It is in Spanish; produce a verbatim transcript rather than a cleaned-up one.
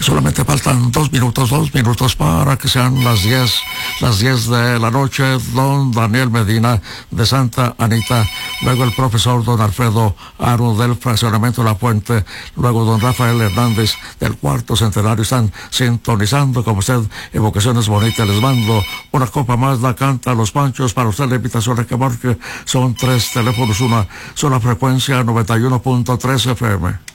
Solamente faltan dos minutos, dos minutos para que sean las diez, las diez de la noche. Don Daniel Medina de Santa Anita, luego el profesor don Alfredo Aro del fraccionamiento La Puente, luego don Rafael Hernández del Cuarto Centenario están sintonizando como usted evocaciones bonitas. Les mando una copa más, la canta Los Panchos. Para usted la invitación es que marque, son tres teléfonos, una sola frecuencia, noventa y uno punto tres F M.